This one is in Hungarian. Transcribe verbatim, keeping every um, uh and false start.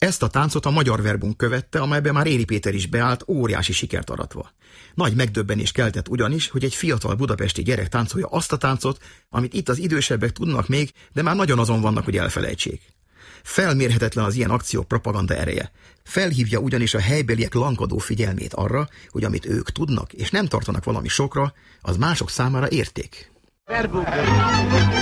Ezt a táncot a Magyar Verbum követte, amelybe már Éri Péter is beállt, óriási sikert aratva. Nagy megdöbbenés keltett ugyanis, hogy egy fiatal budapesti gyerek táncolja azt a táncot, amit itt az idősebbek tudnak még, de már nagyon azon vannak, hogy elfelejtsék. Felmérhetetlen az ilyen akciók propaganda ereje. Felhívja ugyanis a helybeliek lankadó figyelmét arra, hogy amit ők tudnak és nem tartanak valami sokra, az mások számára érték. Verbum.